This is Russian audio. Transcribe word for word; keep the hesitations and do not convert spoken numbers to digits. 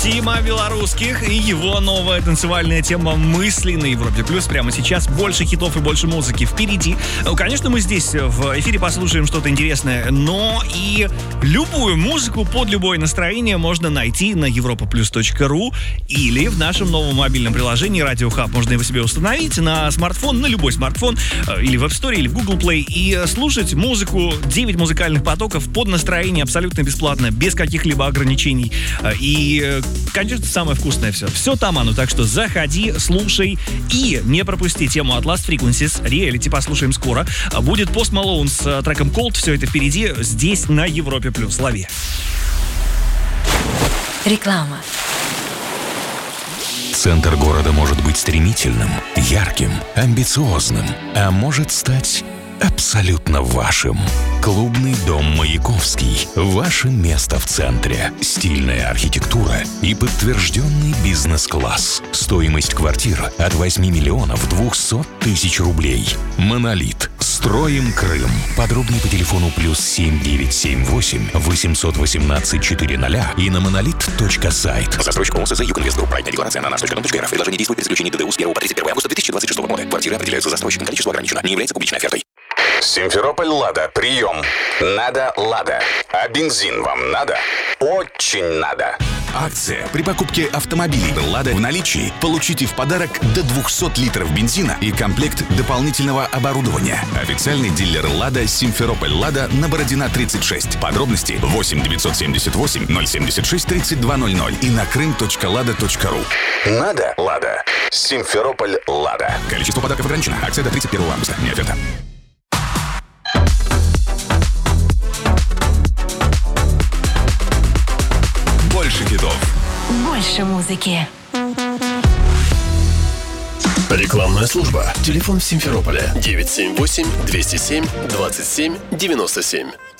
Тима Белорусских и его новая танцевальная тема «Мысли» на Европе Плюс. Прямо сейчас больше хитов и больше музыки впереди. Конечно, мы здесь в эфире послушаем что-то интересное, но и любую музыку под любое настроение можно найти на европа плюс точка ру или в нашем новом мобильном приложении Radio Hub. Можно его себе установить на смартфон, на любой смартфон, или в App Store, или в Google Play, и слушать музыку, девять музыкальных потоков под настроение абсолютно бесплатно, без каких-либо ограничений. И конечно, самое вкусное все. Все там оно, так что заходи, слушай и не пропусти тему от Last Frequencies. Реалити послушаем скоро. Будет Post Malone с треком Cold. Все это впереди, здесь на Европе Плюс. Лови. Реклама. Центр города может быть стремительным, ярким, амбициозным, а может стать абсолютно вашим. Клубный дом «Маяковский». Ваше место в центре. Стильная архитектура и подтвержденный бизнес-класс. Стоимость квартир от восьми миллионов двухсот тысяч рублей. «Монолит». Строим Крым. Подробнее по телефону плюс семь девять семь восемь восемьсот восемнадцать четыреста и на монолит точка сайт. Застройщик ОСЗ «Югинвестгрупп». Проектная декларация на нас точка ком точка эр эф. Предложение действует при заключении ДДУ с первого по тридцать первое августа две тысячи двадцать шестого года. Квартиры определяются застройщиком. Количество ограничено. Не является публичной офертой. Симферополь «Лада». Прием. Надо «Лада». А бензин вам надо? Очень надо. Акция. При покупке автомобилей «Лада» в наличии получите в подарок до двухсот литров бензина и комплект дополнительного оборудования. Официальный дилер «Лада» Симферополь «Лада» на Бородина тридцать шесть. Подробности восемь девятьсот семьдесят восемь ноль семьдесят шесть тридцать два ноль ноль и на крым точка лада точка ру. Надо «Лада». Симферополь «Лада». Количество подарков ограничено. Акция до тридцать первого августа. Не оферта. Больше хитов. Больше музыки. Рекламная служба. Телефон в Симферополе девять семь восемь двести семь двадцать семь девяносто семь.